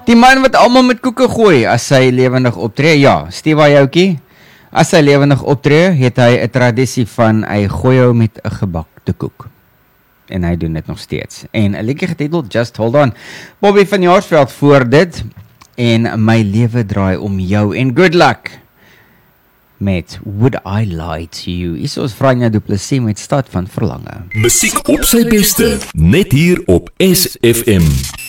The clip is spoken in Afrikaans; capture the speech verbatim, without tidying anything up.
Die man wat almal met koeke gooi as hy lewendig optree, ja, Steve Aoki. As hy lewendig optree, het hy 'n tradisie van hy gooi jou met 'n gebakte koek. En hy doen dit nog steeds. En 'n liedjie getiteld Just Hold On. Bobby van Jaarsveld voor dit. En my lewe draai om jou. En good luck met Would I Lie to You. Is ons Franja Du Plessis met Stad van Verlange. Musiek op sy beste, net hier op S F M.